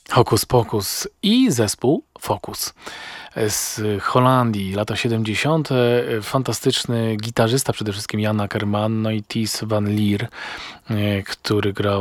Hokus Pokus i zespół Focus z Holandii, lata 70. Fantastyczny gitarzysta, przede wszystkim Jan Akkerman, no i Ties van Lier, który grał